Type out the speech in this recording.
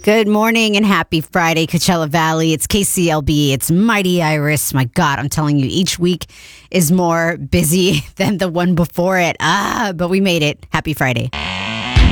Good morning and happy Friday, Coachella Valley. It's KCLB. It's Mighty Iris. My God, I'm telling you, each week is more busy than the one before it. But we made it. Happy Friday.